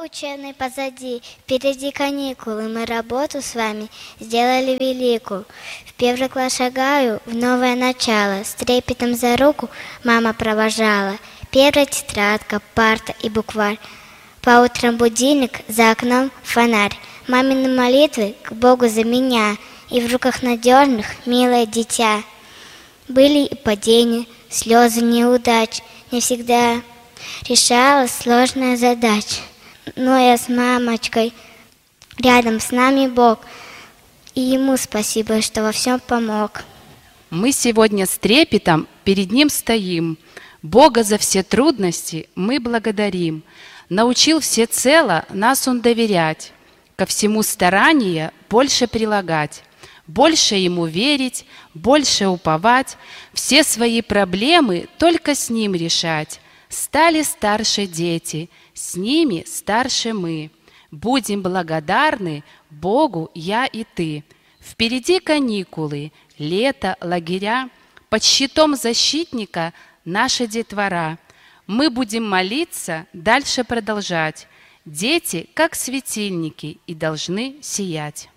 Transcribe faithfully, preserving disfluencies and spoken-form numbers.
учебный позади, впереди каникулы, мы работу с вами сделали великую. В первый класс шагаю, в новое начало, с трепетом за руку мама провожала. Первая тетрадка, парта и букварь, по утрам будильник, за окном фонарь. Мамины молитвы к Богу за меня, и в руках надежных милое дитя. Были и падения, слезы неудач, не всегда решала сложная задача. Но я с мамочкой, рядом с нами Бог, и Ему спасибо, что во всем помог. Мы сегодня с трепетом перед Ним стоим. Бога за все трудности мы благодарим. Научил всецело нас Он доверять, ко всему старания больше прилагать, больше Ему верить, больше уповать, все свои проблемы только с Ним решать. Стали старше дети, с ними старше мы. Будем благодарны Богу я и ты. Впереди каникулы, лето, лагеря, под щитом защитника наша детвора. Мы будем молиться, дальше продолжать. Дети, как светильники, и должны сиять.